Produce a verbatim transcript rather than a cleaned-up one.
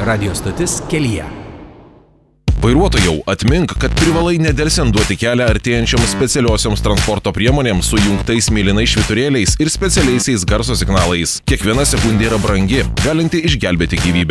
Radio stotis kelyje. Vairuotojau, atmink, kad privalai nedelsiant duoti kelią artėjančioms specialiosioms transporto priemonėms su jungtais mėlynais švyturėliais ir specialiaisiais garso signalais. Kiekviena sekundė yra brangi, galinti išgelbėti gyvybę.